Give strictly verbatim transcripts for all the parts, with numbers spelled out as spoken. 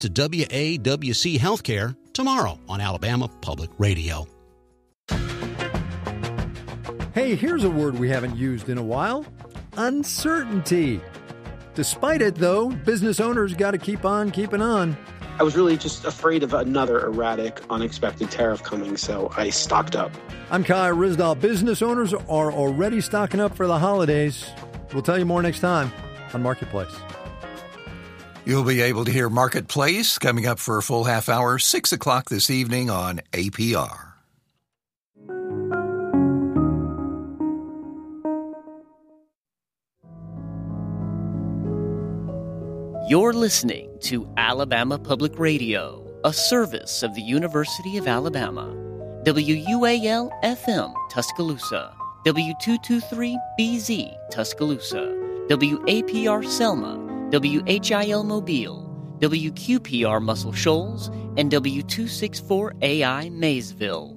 to W A W C Healthcare tomorrow on Alabama Public Radio. Hey, here's a word we haven't used in a while. Uncertainty. Despite it, though, business owners got to keep on keeping on. I was really just afraid of another erratic, unexpected tariff coming, so I stocked up. I'm Kai Rizdal. Business owners are already stocking up for the holidays. We'll tell you more next time on Marketplace. You'll be able to hear Marketplace coming up for a full half hour, six o'clock this evening on A P R. You're listening to Alabama Public Radio, a service of the University of Alabama. W U A L F M, Tuscaloosa. W two twenty-three B Z, Tuscaloosa. W A P R Selma. W H I L Mobile, W Q P R Muscle Shoals, and W two sixty-four A I Maysville.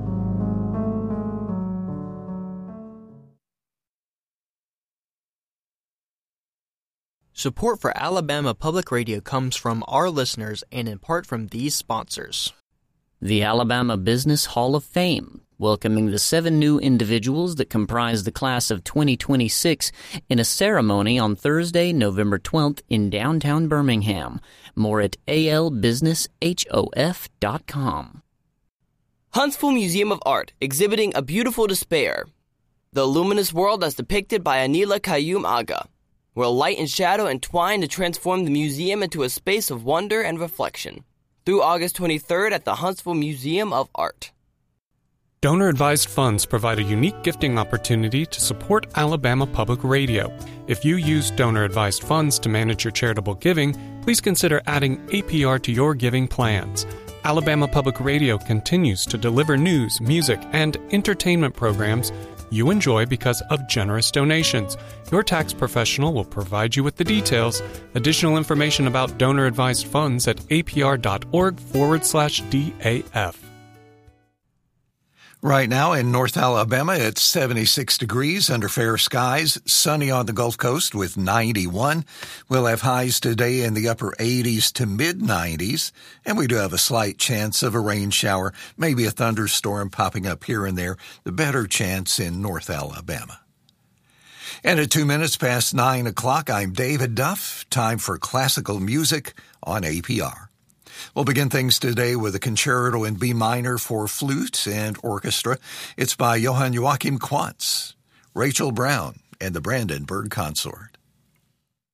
Support for Alabama Public Radio comes from our listeners and in part from these sponsors. The Alabama Business Hall of Fame, welcoming the seven new individuals that comprise the class of twenty twenty-six in a ceremony on Thursday, November twelfth in downtown Birmingham. More at A L business hof dot com. Huntsville Museum of Art, exhibiting A Beautiful Despair. The luminous world as depicted by Anila Qayyum Aga, where light and shadow entwine to transform the museum into a space of wonder and reflection. Through August twenty-third at the Huntsville Museum of Art. Donor-advised funds provide a unique gifting opportunity to support Alabama Public Radio. If you use donor-advised funds to manage your charitable giving, please consider adding A P R to your giving plans. Alabama Public Radio continues to deliver news, music, and entertainment programs you enjoy because of generous donations. Your tax professional will provide you with the details. Additional information about donor-advised funds at apr.org forward slash DAF. Right now in North Alabama, it's seventy-six degrees under fair skies, sunny on the Gulf Coast with ninety-one. We'll have highs today in the upper eighties to mid-nineties, and we do have a slight chance of a rain shower, maybe a thunderstorm popping up here and there, the better chance in North Alabama. And at two minutes past nine o'clock, I'm David Duff. Time for classical music on A P R. We'll begin things today with a concerto in B minor for flute and orchestra. It's by Johann Joachim Quantz, Rachel Brown, and the Brandenburg Consort.